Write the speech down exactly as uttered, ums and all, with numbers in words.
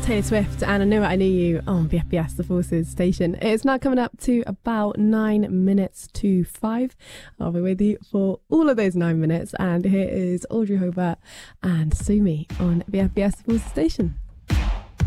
Taylor Swift and I Knew It, I Knew You on B F B S, the Forces station. It's now coming up to about nine minutes to five. I'll be with you for all of those nine minutes. And here is Audrey Hobart and Sue Me on B F B S, the Forces station.